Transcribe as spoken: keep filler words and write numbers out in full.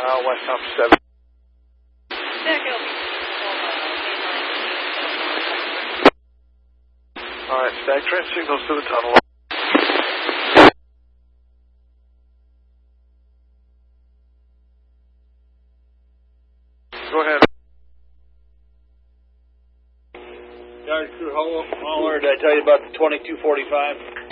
Uh, West Hump seven. Echo. All right, stack train signals to the tunnel. Go ahead. Yard crew, how long did I tell you about the twenty-two forty-five?